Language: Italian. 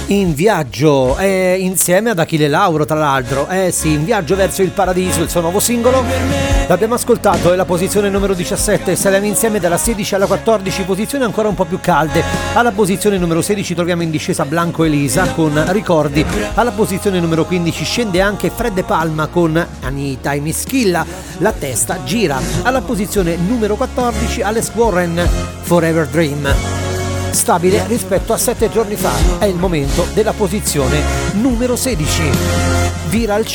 In viaggio, insieme ad Achille Lauro tra l'altro, sì, in viaggio verso il paradiso, il suo nuovo singolo. L'abbiamo ascoltato, è la posizione numero 17, saliamo insieme dalla 16 alla 14, posizioni ancora un po' più calde. Alla posizione numero 16 troviamo in discesa Blanco Elisa con Ricordi, alla posizione numero 15 scende anche Fred De Palma con Anita e Mischilla, La testa gira. Alla posizione numero 14 Alex Warren, Forever Dream. Stabile rispetto a 7 giorni fa, è il momento della posizione numero 16. Viral